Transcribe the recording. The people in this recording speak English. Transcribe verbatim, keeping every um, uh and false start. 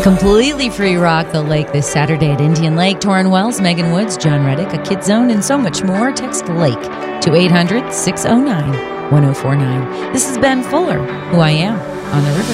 Completely free rock the lake this Saturday at Indian Lake. Torrin Wells, Megan Woods, John Reddick, a Kid Zone, and so much more. Text Lake to eight hundred, six oh nine, one oh four nine. This is Ben Fuller, Who I Am, on the River.